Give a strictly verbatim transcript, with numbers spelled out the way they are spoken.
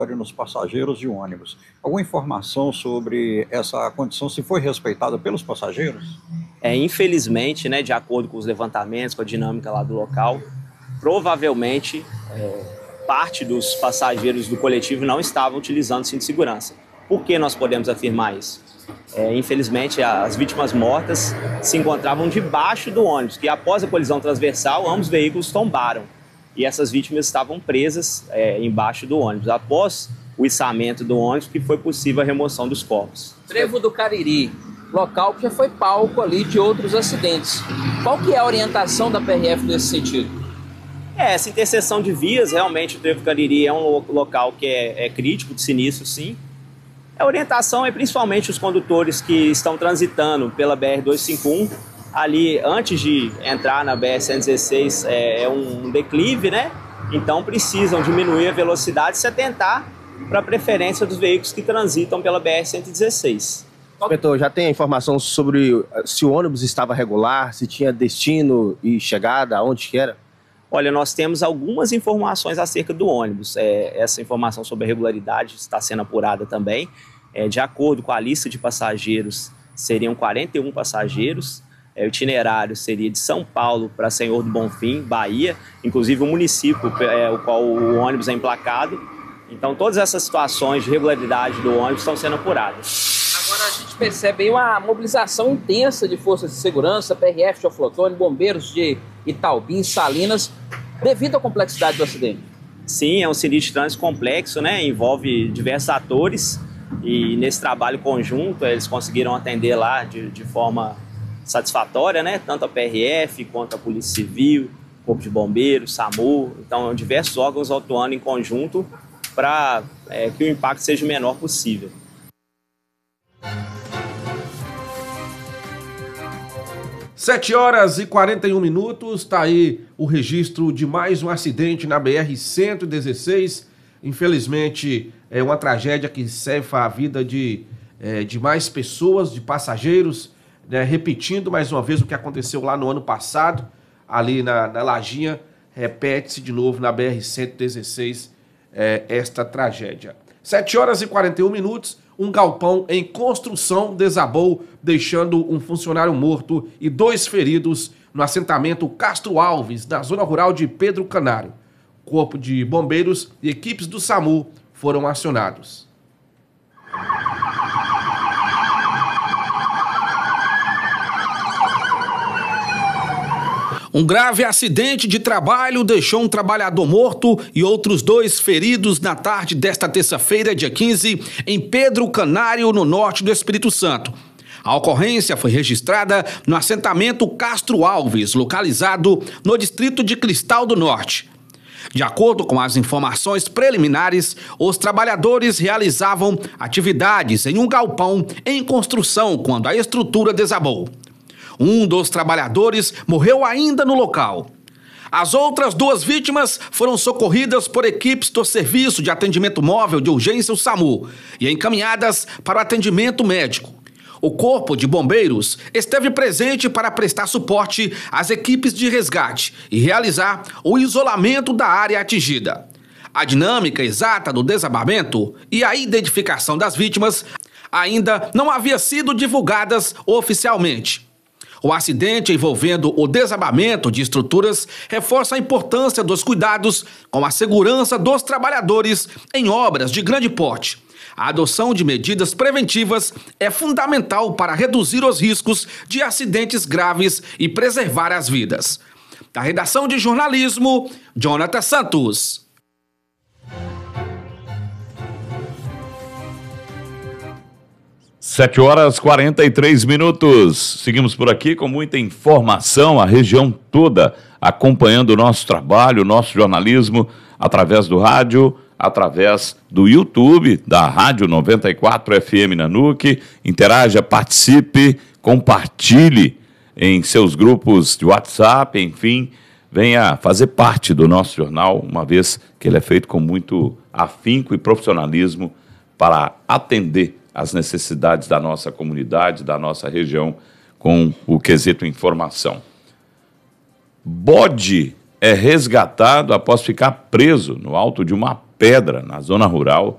nos passageiros de ônibus. Alguma informação sobre essa condição, se foi respeitada pelos passageiros? É, infelizmente, né, de acordo com os levantamentos, com a dinâmica lá do local, provavelmente é, parte dos passageiros do coletivo não estavam utilizando cinto de segurança. Por que nós podemos afirmar isso? É, infelizmente, as vítimas mortas se encontravam debaixo do ônibus, que após a colisão transversal, ambos os veículos tombaram. E essas vítimas estavam presas é, embaixo do ônibus, após o içamento do ônibus, que foi possível a remoção dos corpos. Trevo do Cariri, local que já foi palco ali de outros acidentes. Qual que é a orientação da P R F nesse sentido? É, essa interseção de vias, realmente o Trevo do Cariri é um local que é, é crítico de sinistro, sim. A orientação é principalmente os condutores que estão transitando pela B R duzentos e cinquenta e um, ali antes de entrar na B R cento e dezesseis é, é um declive, né? Então precisam diminuir a velocidade e se atentar para a preferência dos veículos que transitam pela B R cento e dezesseis. Inspetor, já tem a informação sobre se o ônibus estava regular, se tinha destino e chegada, aonde que era? Olha, nós temos algumas informações acerca do ônibus. É, essa informação sobre a regularidade está sendo apurada também. É, de acordo com a lista de passageiros, seriam quarenta e um passageiros. É, o itinerário seria de São Paulo para Senhor do Bonfim, Bahia, inclusive o município é, o qual o ônibus é emplacado. Então todas essas situações de regularidade do ônibus estão sendo apuradas. Agora a gente percebe aí uma mobilização intensa de forças de segurança, P R F de Oflotone, bombeiros de Itaubim, Salinas, devido à complexidade do acidente. Sim, é um sinistro de trânsito complexo, né? Envolve diversos atores e nesse trabalho conjunto eles conseguiram atender lá de, de forma satisfatória, né? Tanto a P R F quanto a Polícia Civil, Corpo de Bombeiros, SAMU, então diversos órgãos atuando em conjunto para é, que o impacto seja o menor possível. sete horas e quarenta e um minutos, está aí o registro de mais um acidente na B R cento e dezesseis. Infelizmente, é uma tragédia que ceifa a vida de, é, de mais pessoas, de passageiros, né? Repetindo mais uma vez o que aconteceu lá no ano passado, ali na, na Lajinha, repete-se de novo na B R cento e dezesseis é, esta tragédia. sete horas e quarenta e um minutos, um galpão em construção desabou, deixando um funcionário morto e dois feridos no assentamento Castro Alves, na zona rural de Pedro Canário. Corpo de bombeiros e equipes do SAMU foram acionados. Um grave acidente de trabalho deixou um trabalhador morto e outros dois feridos na tarde desta terça-feira, dia quinze, em Pedro Canário, no norte do Espírito Santo. A ocorrência foi registrada no assentamento Castro Alves, localizado no distrito de Cristal do Norte. De acordo com as informações preliminares, os trabalhadores realizavam atividades em um galpão em construção quando a estrutura desabou. Um dos trabalhadores morreu ainda no local. As outras duas vítimas foram socorridas por equipes do Serviço de Atendimento Móvel de Urgência, o SAMU, e encaminhadas para o atendimento médico. O Corpo de Bombeiros esteve presente para prestar suporte às equipes de resgate e realizar o isolamento da área atingida. A dinâmica exata do desabamento e a identificação das vítimas ainda não havia sido divulgadas oficialmente. O acidente envolvendo o desabamento de estruturas reforça a importância dos cuidados com a segurança dos trabalhadores em obras de grande porte. A adoção de medidas preventivas é fundamental para reduzir os riscos de acidentes graves e preservar as vidas. Da redação de jornalismo, Jonathan Santos. sete horas e quarenta e três minutos. Seguimos por aqui com muita informação, a região toda acompanhando o nosso trabalho, o nosso jornalismo, através do rádio, através do YouTube, da Rádio noventa e quatro F M Nanuque. Interaja, participe, compartilhe em seus grupos de WhatsApp, enfim, venha fazer parte do nosso jornal, uma vez que ele é feito com muito afinco e profissionalismo para atender as necessidades da nossa comunidade, da nossa região, com o quesito informação. Bode é resgatado após ficar preso no alto de uma pedra, na zona rural,